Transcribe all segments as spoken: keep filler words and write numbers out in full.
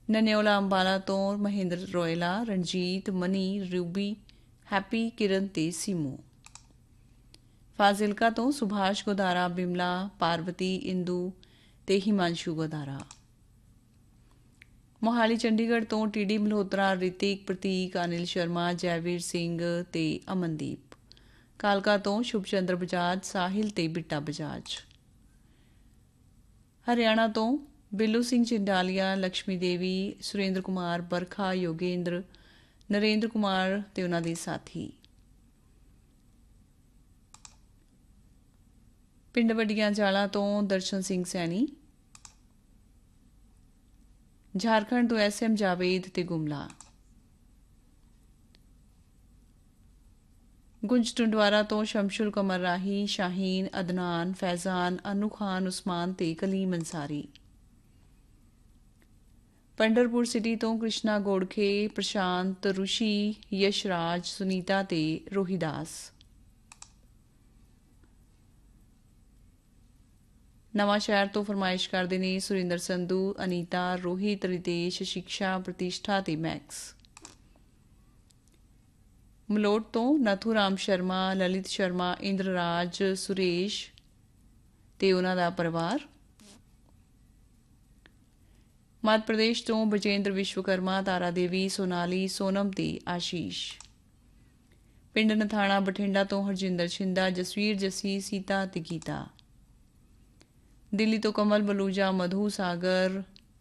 ਨਨਿਓਲਾ ਅੰਬਾਲਾ ਤੋਂ Mahinder ਰੋਇਲਾ, Ranjit, money, Ruby, happy, ਕਿਰਨ ਤੇ ਸੀਮੂ। ਫਾਜ਼ਿਲਕਾ ਤੋਂ ਸੁਭਾਸ਼ ਗੋਦਾਰਾ, ਬਿਮਲਾ, ਪਾਰਵਤੀ, ਇੰਦੂ ਤੇ ਹਿਮਾਂਸ਼ੂ ਗੋਦਾਰਾ। ਮੋਹਾਲੀ ਚੰਡੀਗੜ੍ਹ ਤੋਂ ਟੀਡੀ ਮਲਹੋਤਰਾ, ਰਿਤਿਕ, ਪ੍ਰਤੀਕ, ਅਨਿਲ ਸ਼ਰਮਾ, ਜੈਵੀਰ ਸਿੰਘ ਤੇ ਅਮਨਦੀਪ। ਕਾਲਕਾ ਤੋਂ ਸ਼ੁਭਚੰਦਰ ਬਜਾਜ, ਸਾਹਿਲ ਤੇ ਬਿੱਟਾ ਬਜਾਜ। ਹਰਿਆਣਾ ਤੋਂ ਬਿੱਲੂ ਸਿੰਘ ਚਿੰਡਾਲੀਆ, ਲక్ష్ਮੀ ਦੇਵੀ, ਸੁਰੇਂਦਰ ਕੁਮਾਰ, ਬਰਖਾ, ਯੋਗੇਂਦਰ, ਨਰੇਂਦਰ ਕੁਮਾਰ ਤੇ ਉਹਨਾਂ ਦੇ ਸਾਥੀ। ਪਿੰਡ ਵੱਡੀਆਂ ਜਾਲਾਂ ਤੋਂ ਦਰਸ਼ਨ ਸਿੰਘ ਸੈਣੀ। ਝਾਰਖੰਡ ਤੋਂ ਐਸ ਐਮ ਜਾਵੇਦ ਤੇ ਗੁਮਲਾ। ਗੁੰਜ ਟੁੰਡਵਾਰਾ ਤੋਂ ਸ਼ਮਸ਼ੁਲ ਕਮਰ ਰਾਹੀ, ਸ਼ਾਹੀਨ, ਅਦਨਾਨ, ਫੈਜ਼ਾਨ, ਅਨੂ ਖਾਨ, ਉਸਮਾਨ ਤੇ ਕਲੀਮ ਅੰਸਾਰੀ। ਪੰਡਰਪੁਰ ਸਿਟੀ ਤੋਂ ਕ੍ਰਿਸ਼ਨਾ ਗੋੜਖੇ, ਪ੍ਰਸ਼ਾਂਤ, ਰੁਸ਼ੀ, ਯਸ਼ਰਾਜ, ਸੁਨੀਤਾ ਤੇ ਰੋਹੀਦਾਸ। ਨਵਾਂ ਸ਼ਹਿਰ ਤੋਂ ਫਰਮਾਇਸ਼ ਕਰਦੇ ਨੇ ਸੁਰਿੰਦਰ ਸੰਧੂ, ਅਨੀਤਾ, ਰੋਹਿਤ, ਰਿਤੇਸ਼, ਸ਼ਿਕਸ਼ਾ, ਪ੍ਰਤਿਸ਼ਠਾ ਤੇ ਮੈਕਸ। ਮਲੋਟ ਤੋਂ ਨਥੂ ਰਾਮ ਸ਼ਰਮਾ, ਲਲਿਤ ਸ਼ਰਮਾ, ਇੰਦਰਰਾਜ, ਸੁਰੇਸ਼ ਤੇ ਉਹਨਾਂ ਦਾ ਪਰਿਵਾਰ। ਮੱਧ ਪ੍ਰਦੇਸ਼ ਤੋਂ ਬਜੇਂਦਰ ਵਿਸ਼ਵਕਰਮਾ, ਤਾਰਾ ਦੇਵੀ, ਸੋਨਾਲੀ, ਸੋਨਮ ਤੇ ਆਸ਼ੀਸ਼। ਪਿੰਡ ਨਥਾਣਾ ਬਠਿੰਡਾ ਤੋਂ ਹਰਜਿੰਦਰ ਛਿੰਦਾ, ਜਸਵੀਰ, ਜੱਸੀ, ਸੀਤਾ ਤੇ ਗੀਤਾ। ਦਿੱਲੀ ਤੋਂ ਕਮਲ ਬਲੂਜਾ, ਮਧੂ, ਸਾਗਰ।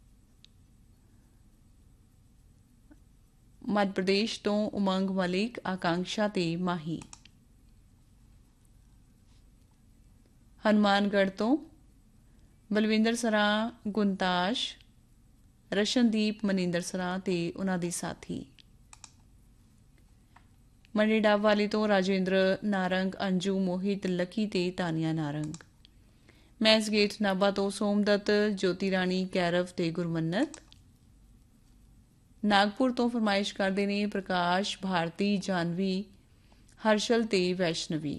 ਮੱਧ ਪ੍ਰਦੇਸ਼ ਤੋਂ ਉਮੰਗ ਮਲਿਕ, ਆਕਾਂक्षा ਤੇ ਮਾਹੀ। ਹਨੂਮਾਨਗੜ੍ਹ ਤੋਂ ਬਲਵਿੰਦਰ ਸਰਾਂ, ਗੁੰਤਾਸ਼, ਰਸ਼ਨਦੀਪ, ਮਨਿੰਦਰ ਸਰਾਂ ਤੇ ਉਹਨਾਂ ਦੇ ਸਾਥੀ। ਮੰਡੀ ਡਾਬਵਾਲੀ ਤੋਂ ਰਾਜੇਂਦਰ ਨਾਰੰਗ, ਅੰਜੂ, ਮੋਹਿਤ, ਲੱਕੀ ਤੇ ਤਾਨੀਆ ਨਾਰੰਗ। ਮੈਸ ਗੇਟ ਨਾਭਾ ਤੋਂ ਸੋਮਦੱਤ, ਜੋਤੀ ਰਾਣੀ, ਕੈਰਵ ਤੇ ਗੁਰਮੰਨਤ। ਨਾਗਪੁਰ ਤੋਂ ਫਰਮਾਇਸ਼ ਕਰਦੇ ਨੇ ਪ੍ਰਕਾਸ਼, ਭਾਰਤੀ, ਜਾਨਵੀ, ਹਰਸ਼ਲ ਤੇ ਵੈਸ਼ਨਵੀ।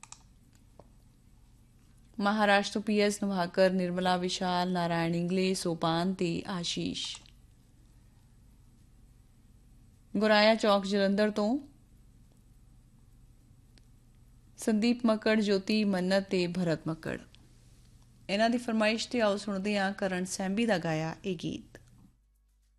ਮਹਾਰਾਸ਼ਟਰ ਤੋਂ ਪੀ ਐਸ ਨਵਾਕਰ, ਨਿਰਮਲਾ, ਵਿਸ਼ਾਲ, ਨਾਰਾਇਣ ਇੰਗਲੇ, ਸੋਪਾਨ ਤੇ ਆਸ਼ੀਸ਼। ਗੁਰਾਇਆ ਚੌਕ ਜਲੰਧਰ ਤੋਂ ਸੰਦੀਪ ਮੱਕੜ, ਜੋਤੀ, ਮੰਨਤ ਤੇ ਭਰਤ ਮੱਕੜ। ਇਹਨਾਂ ਦੀ ਫਰਮਾਇਸ਼ ਤੇ ਆਓ ਸੁਣਦੇ ਹਾਂ ਕਰਨ ਸੈਂਬੀ ਦਾ ਗਾਇਆ ਇਹ ਗੀਤ।